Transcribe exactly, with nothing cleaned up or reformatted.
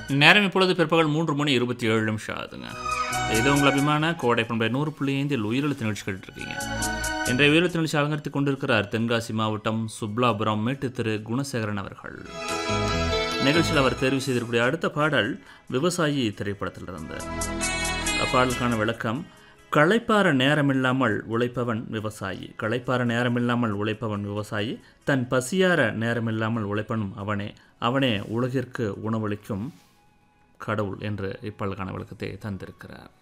நேரம் இப்பொழுது பிற்பகல் மூன்று மணி இருபத்தி ஏழு நிமிஷம் ஆகுதுங்க. இது உங்கள் அபிமான கோடை பண்பை நூறு புள்ளி ஐந்தில் உயிரெழுத்து நிகழ்ச்சி கேட்டுருக்கீங்க. இன்றைய உயிரெழுத்து நிகழ்ச்சி அலங்கரித்துக் கொண்டிருக்கிறார் தென்காசி மாவட்டம் சுப்லாபுரம் மேட்டு திரு குணசேகரன் அவர்கள். நிகழ்ச்சியில் அவர் தேர்வு செய்திருக்கக்கூடிய அடுத்த பாடல் விவசாயி திரைப்படத்திலிருந்து. பாடலுக்கான விளக்கம்: களைப்பார நேரமில்லாமல் உழைப்பவன் விவசாயி. களைப்பார நேரமில்லாமல் உழைப்பவன் விவசாயி. தன் பசியார நேரமில்லாமல் உழைப்பனும் அவனே. அவனே உலகிற்கு உணவளிக்கும் கடவுள் என்று இப்பாடலுக்கான விளக்கத்தை தந்திருக்கிறார்.